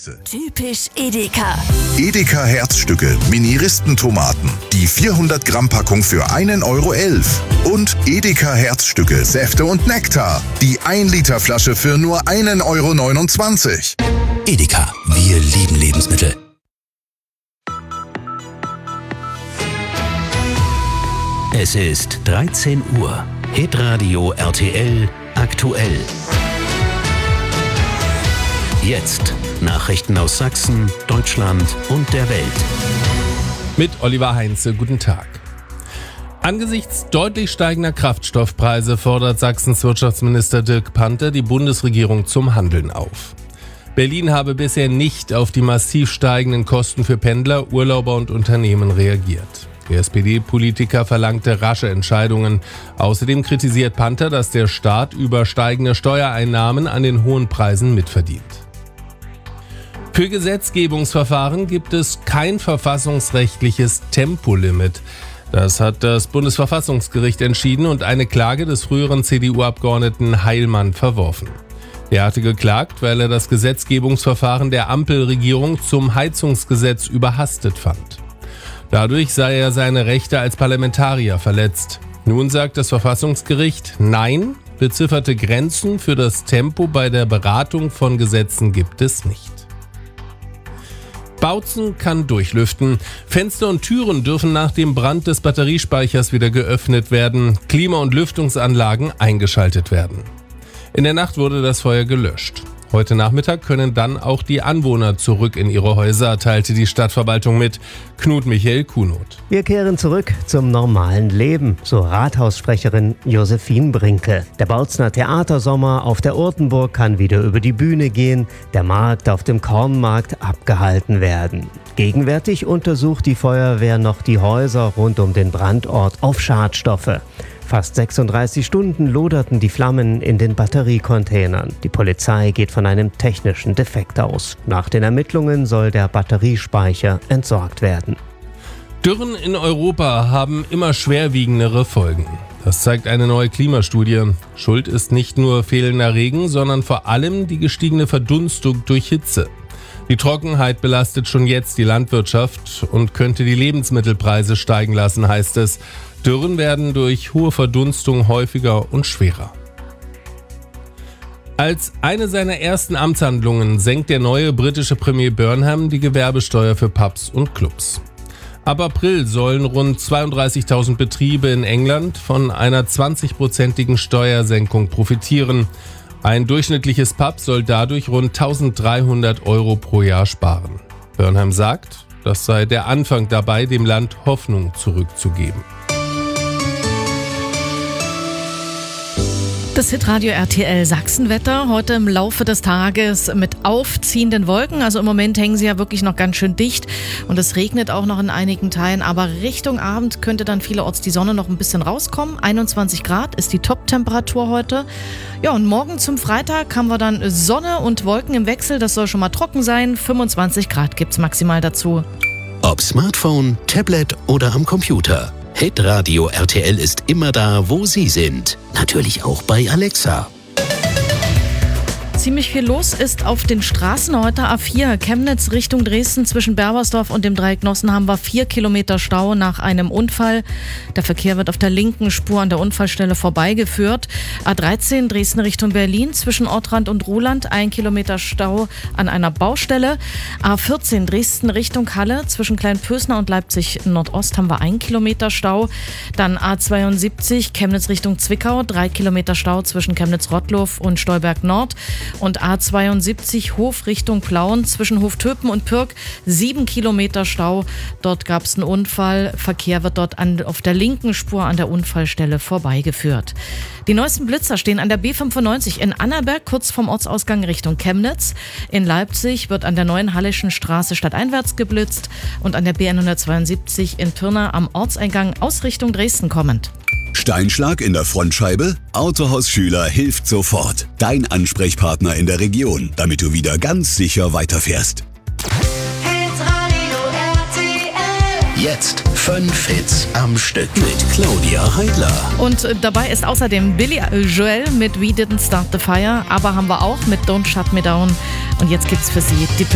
Typisch Edeka. Edeka Herzstücke, Mini-Ristentomaten. Die 400 Gramm Packung für 1,11 €. Und Edeka Herzstücke, Säfte und Nektar. Die 1 Liter Flasche für nur 1,29 €. Edeka, wir lieben Lebensmittel. Es ist 13 Uhr. Hitradio RTL aktuell. Jetzt Nachrichten aus Sachsen, Deutschland und der Welt. Mit Oliver Heinze, guten Tag. Angesichts deutlich steigender Kraftstoffpreise fordert Sachsens Wirtschaftsminister Dirk Panther die Bundesregierung zum Handeln auf. Berlin habe bisher nicht auf die massiv steigenden Kosten für Pendler, Urlauber und Unternehmen reagiert. Der SPD-Politiker verlangte rasche Entscheidungen. Außerdem kritisiert Panther, dass der Staat über steigende Steuereinnahmen an den hohen Preisen mitverdient. Für Gesetzgebungsverfahren gibt es kein verfassungsrechtliches Tempolimit. Das hat das Bundesverfassungsgericht entschieden und eine Klage des früheren CDU-Abgeordneten Heilmann verworfen. Er hatte geklagt, weil er das Gesetzgebungsverfahren der Ampelregierung zum Heizungsgesetz überhastet fand. Dadurch sei er seine Rechte als Parlamentarier verletzt. Nun sagt das Verfassungsgericht, nein, bezifferte Grenzen für das Tempo bei der Beratung von Gesetzen gibt es nicht. Bautzen kann durchlüften. Fenster und Türen dürfen nach dem Brand des Batteriespeichers wieder geöffnet werden. Klima- und Lüftungsanlagen eingeschaltet werden. In der Nacht wurde das Feuer gelöscht. Heute Nachmittag können dann auch die Anwohner zurück in ihre Häuser, teilte die Stadtverwaltung mit. Knut Michael Kunoth. Wir kehren zurück zum normalen Leben, so Rathaussprecherin Josephine Brinke. Der Bautzener Theatersommer auf der Urtenburg kann wieder über die Bühne gehen, der Markt auf dem Kornmarkt abgehalten werden. Gegenwärtig untersucht die Feuerwehr noch die Häuser rund um den Brandort auf Schadstoffe. Fast 36 Stunden loderten die Flammen in den Batteriecontainern. Die Polizei geht von einem technischen Defekt aus. Nach den Ermittlungen soll der Batteriespeicher entsorgt werden. Dürren in Europa haben immer schwerwiegendere Folgen. Das zeigt eine neue Klimastudie. Schuld ist nicht nur fehlender Regen, sondern vor allem die gestiegene Verdunstung durch Hitze. Die Trockenheit belastet schon jetzt die Landwirtschaft und könnte die Lebensmittelpreise steigen lassen, heißt es. Dürren werden durch hohe Verdunstung häufiger und schwerer. Als eine seiner ersten Amtshandlungen senkt der neue britische Premier Burnham die Gewerbesteuer für Pubs und Clubs. Ab April sollen rund 32.000 Betriebe in England von einer 20-prozentigen Steuersenkung profitieren. Ein durchschnittliches Pub soll dadurch rund 1.300 € pro Jahr sparen. Burnham sagt, das sei der Anfang dabei, dem Land Hoffnung zurückzugeben. Das Hitradio RTL Sachsenwetter heute im Laufe des Tages mit aufziehenden Wolken. Also im Moment hängen sie ja wirklich noch ganz schön dicht und es regnet auch noch in einigen Teilen. Aber Richtung Abend könnte dann vielerorts die Sonne noch ein bisschen rauskommen. 21 Grad ist die Top-Temperatur heute. Ja, und morgen zum Freitag haben wir dann Sonne und Wolken im Wechsel. Das soll schon mal trocken sein. 25 Grad gibt's maximal dazu. Ob Smartphone, Tablet oder am Computer. Hitradio RTL ist immer da, wo Sie sind. Natürlich auch bei Alexa. Ziemlich viel los ist auf den Straßen heute. A4 Chemnitz Richtung Dresden zwischen Berbersdorf und dem Dreieck Nossen haben wir 4 Kilometer Stau nach einem Unfall. Der Verkehr wird auf der linken Spur an der Unfallstelle vorbeigeführt. A13 Dresden Richtung Berlin zwischen Ortrand und Ruhland 1 Kilometer Stau an einer Baustelle. A14 Dresden Richtung Halle zwischen Kleinpösner und Leipzig Nordost haben wir 1 Kilometer Stau. Dann A72 Chemnitz Richtung Zwickau 3 Kilometer Stau zwischen Chemnitz-Rottlow und Stolberg Nord. Und A72 Hof Richtung Plauen zwischen Hoftöpen und Pirk 7 Kilometer Stau. Dort gab es einen Unfall. Verkehr wird dort auf der linken Spur an der Unfallstelle vorbeigeführt. Die neuesten Blitzer stehen an der B95 in Annaberg, kurz vom Ortsausgang Richtung Chemnitz. In Leipzig wird an der neuen Hallischen Straße stadteinwärts geblitzt und an der B172 in Pirna am Ortseingang aus Richtung Dresden kommend. Steinschlag in der Frontscheibe? Autohaus Schüler hilft sofort. Dein Ansprechpartner in der Region, damit du wieder ganz sicher weiterfährst. Hitradio RTL. Jetzt 5 Hits am Stück mit Claudia Heidler. Und dabei ist außerdem Billy Joel mit We Didn't Start the Fire, aber haben wir auch mit Don't Shut Me Down. Und jetzt gibt's für Sie die